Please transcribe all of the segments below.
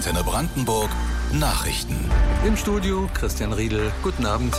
Antenne Brandenburg Nachrichten. Im Studio Christian Riedel. Guten Abend.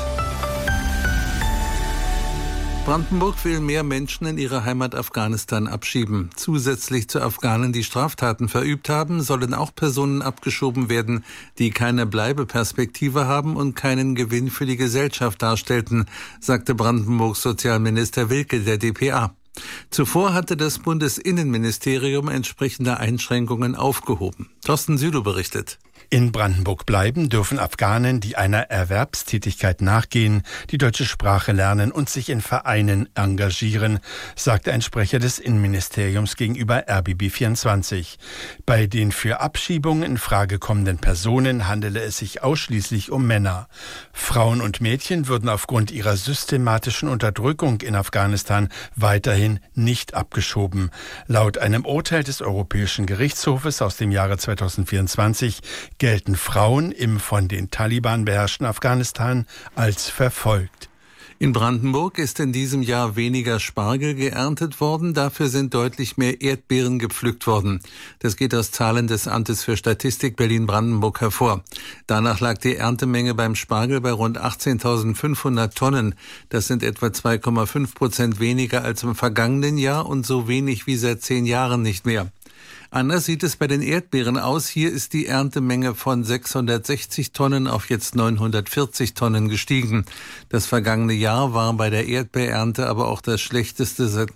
Brandenburg will mehr Menschen in ihre Heimat Afghanistan abschieben. Zusätzlich zu Afghanen, die Straftaten verübt haben, sollen auch Personen abgeschoben werden, die keine Bleibeperspektive haben und keinen Gewinn für die Gesellschaft darstellten, sagte Brandenburgs Sozialminister Wilke der dpa. Zuvor hatte das Bundesinnenministerium entsprechende Einschränkungen aufgehoben. Thorsten Sülow berichtet. In Brandenburg bleiben dürfen Afghanen, die einer Erwerbstätigkeit nachgehen, die deutsche Sprache lernen und sich in Vereinen engagieren, sagte ein Sprecher des Innenministeriums gegenüber RBB24. Bei den für Abschiebungen in Frage kommenden Personen handele es sich ausschließlich um Männer. Frauen und Mädchen würden aufgrund ihrer systematischen Unterdrückung in Afghanistan weiterhin nicht abgeschoben. Laut einem Urteil des Europäischen Gerichtshofes aus dem Jahre 2024 gelten Frauen im von den Taliban beherrschten Afghanistan als verfolgt. In Brandenburg ist in diesem Jahr weniger Spargel geerntet worden, dafür sind deutlich mehr Erdbeeren gepflückt worden. Das geht aus Zahlen des Amtes für Statistik Berlin-Brandenburg hervor. Danach lag die Erntemenge beim Spargel bei rund 18.500 Tonnen. Das sind etwa 2,5% weniger als im vergangenen Jahr und so wenig wie seit 10 Jahren nicht mehr. Anders sieht es bei den Erdbeeren aus. Hier ist die Erntemenge von 660 Tonnen auf jetzt 940 Tonnen gestiegen. Das vergangene Jahr war bei der Erdbeerernte aber auch das schlechteste seit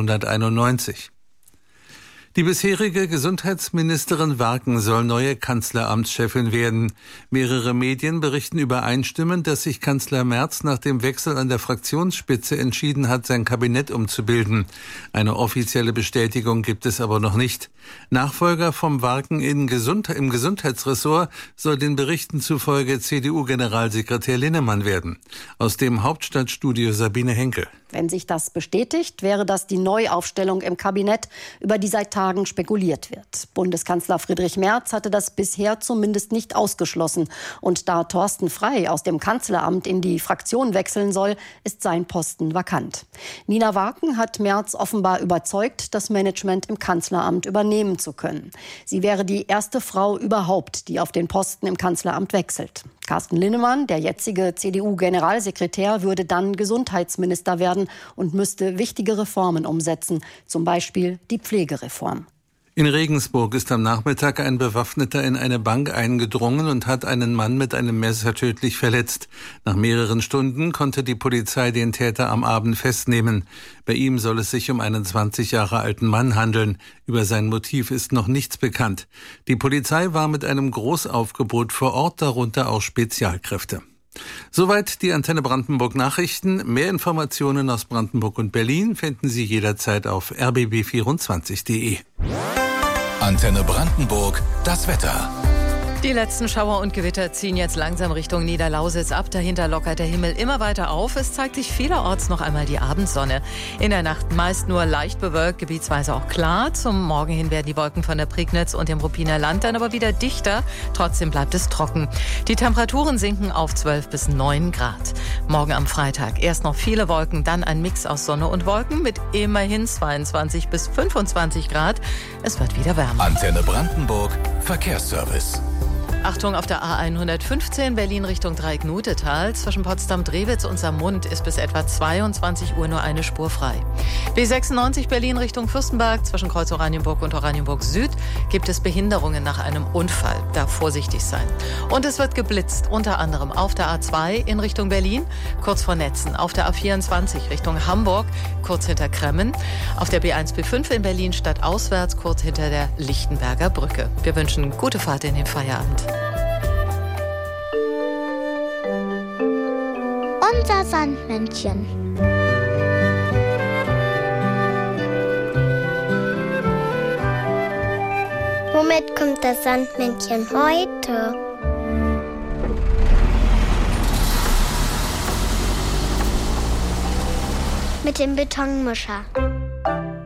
1991. Die bisherige Gesundheitsministerin Warken soll neue Kanzleramtschefin werden. Mehrere Medien berichten übereinstimmend, dass sich Kanzler Merz nach dem Wechsel an der Fraktionsspitze entschieden hat, sein Kabinett umzubilden. Eine offizielle Bestätigung gibt es aber noch nicht. Nachfolger vom Warken im Gesundheitsressort soll den Berichten zufolge CDU-Generalsekretär Linnemann werden. Aus dem Hauptstadtstudio Sabine Henkel. Wenn sich das bestätigt, wäre das die Neuaufstellung im Kabinett, über die seit Tagen spekuliert wird. Bundeskanzler Friedrich Merz hatte das bisher zumindest nicht ausgeschlossen. Und da Thorsten Frey aus dem Kanzleramt in die Fraktion wechseln soll, ist sein Posten vakant. Nina Warken hat Merz offenbar überzeugt, das Management im Kanzleramt übernehmen zu können. Sie wäre die erste Frau überhaupt, die auf den Posten im Kanzleramt wechselt. Carsten Linnemann, der jetzige CDU-Generalsekretär, würde dann Gesundheitsminister werden und müsste wichtige Reformen umsetzen, zum Beispiel die Pflegereform. In Regensburg ist am Nachmittag ein Bewaffneter in eine Bank eingedrungen und hat einen Mann mit einem Messer tödlich verletzt. Nach mehreren Stunden konnte die Polizei den Täter am Abend festnehmen. Bei ihm soll es sich um einen 20 Jahre alten Mann handeln. Über sein Motiv ist noch nichts bekannt. Die Polizei war mit einem Großaufgebot vor Ort, darunter auch Spezialkräfte. Soweit die Antenne Brandenburg Nachrichten. Mehr Informationen aus Brandenburg und Berlin finden Sie jederzeit auf rbb24.de. Antenne Brandenburg, das Wetter. Die letzten Schauer und Gewitter ziehen jetzt langsam Richtung Niederlausitz ab. Dahinter lockert der Himmel immer weiter auf. Es zeigt sich vielerorts noch einmal die Abendsonne. In der Nacht meist nur leicht bewölkt, gebietsweise auch klar. Zum Morgen hin werden die Wolken von der Prignitz und dem Ruppiner Land dann aber wieder dichter. Trotzdem bleibt es trocken. Die Temperaturen sinken auf 12 bis 9 Grad. Morgen am Freitag erst noch viele Wolken, dann ein Mix aus Sonne und Wolken mit immerhin 22 bis 25 Grad. Es wird wieder wärmer. Antenne Brandenburg, Verkehrsservice. Achtung auf der A115 Berlin Richtung Dreieck-Nutetal. Zwischen Potsdam-Drewitz und Saarmund ist bis etwa 22 Uhr nur eine Spur frei. B96 Berlin Richtung Fürstenberg. Zwischen Kreuz Oranienburg und Oranienburg Süd gibt es Behinderungen nach einem Unfall. Da vorsichtig sein. Und es wird geblitzt, unter anderem auf der A2 in Richtung Berlin, kurz vor Netzen. Auf der A24 Richtung Hamburg, kurz hinter Kremmen. Auf der B1-B5 in Berlin stadtauswärts, kurz hinter der Lichtenberger Brücke. Wir wünschen gute Fahrt in den Feierabend. Unser Sandmännchen. Womit kommt das Sandmännchen heute? Mit dem Betonmischer.